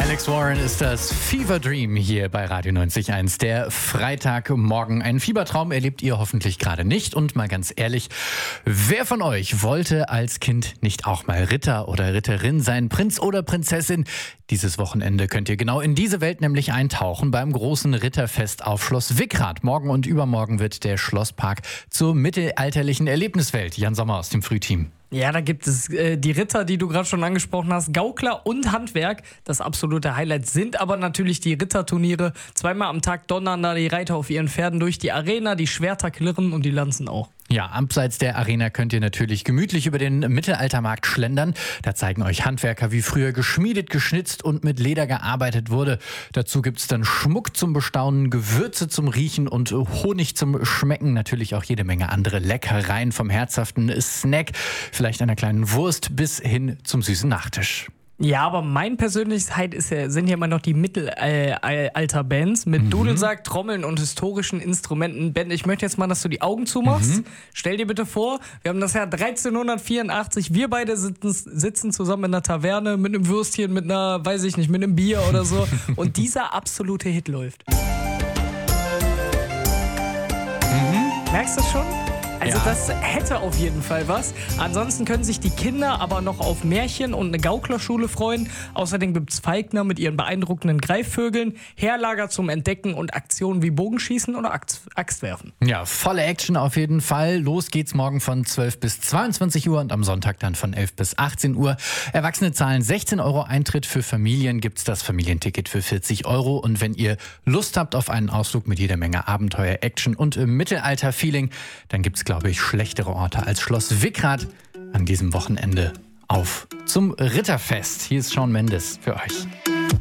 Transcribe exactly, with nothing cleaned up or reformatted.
Alex Warren ist das Fever Dream hier bei Radio neunzig Komma eins. Der Freitagmorgen. Einen Fiebertraum erlebt ihr hoffentlich gerade nicht. Und mal ganz ehrlich, wer von euch wollte als Kind nicht auch mal Ritter oder Ritterin sein, Prinz oder Prinzessin? Dieses Wochenende könnt ihr genau in diese Welt nämlich eintauchen beim großen Ritterfest auf Schloss Wickrath. Morgen und übermorgen wird der Schlosspark zur mittelalterlichen Erlebniswelt. Jan Sommer aus dem Frühteam. Ja, da gibt es äh, die Ritter, die du gerade schon angesprochen hast, Gaukler und Handwerk. Das absolute Highlight sind aber natürlich die Ritterturniere. Zweimal am Tag donnern da die Reiter auf ihren Pferden durch die Arena, die Schwerter klirren und die Lanzen auch. Ja, abseits der Arena könnt ihr natürlich gemütlich über den Mittelaltermarkt schlendern. Da zeigen euch Handwerker, wie früher geschmiedet, geschnitzt und mit Leder gearbeitet wurde. Dazu gibt's dann Schmuck zum Bestaunen, Gewürze zum Riechen und Honig zum Schmecken. Natürlich auch jede Menge andere Leckereien, vom herzhaften Snack, vielleicht einer kleinen Wurst bis hin zum süßen Nachtisch. Ja, aber mein persönliches Highlight ist ja, sind ja immer noch die Mittelalter-Bands mit mhm. Dudelsack, Trommeln und historischen Instrumenten. Ben, ich möchte jetzt mal, dass du die Augen zumachst. Mhm. Stell dir bitte vor, wir haben das Jahr dreizehnhundertvierundachtzig, wir beide sitzen, sitzen zusammen in einer Taverne mit einem Würstchen, mit einer, weiß ich nicht, mit einem Bier oder so und dieser absolute Hit läuft. Mhm. Merkst du das schon? Also ja. Das hätte auf jeden Fall was. Ansonsten können sich die Kinder aber noch auf Märchen und eine Gauklerschule freuen. Außerdem gibt es Falkner mit ihren beeindruckenden Greifvögeln, Heerlager zum Entdecken und Aktionen wie Bogenschießen oder Axtwerfen. Ja, volle Action auf jeden Fall. Los geht's morgen von zwölf bis zweiundzwanzig Uhr und am Sonntag dann von elf bis achtzehn Uhr. Erwachsene zahlen sechzehn Euro Eintritt. Für Familien gibt's das Familienticket für vierzig Euro. Und wenn ihr Lust habt auf einen Ausflug mit jeder Menge Abenteuer, Action und Mittelalter-Feeling, dann gibt's glaube ich, schlechtere Orte als Schloss Wickrath an diesem Wochenende. Auf zum Ritterfest. Hier ist Shawn Mendes für euch.